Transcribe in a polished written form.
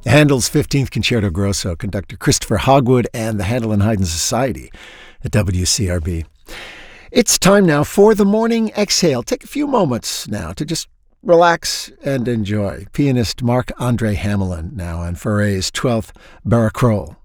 Handel's 15th Concerto Grosso, conductor Christopher Hogwood and the Handel and Haydn Society at WCRB. It's time now for the Morning Exhale. Take a few moments now to just relax and enjoy. Pianist Marc-Andre Hamelin now on Fauré's 12th Barcarolle.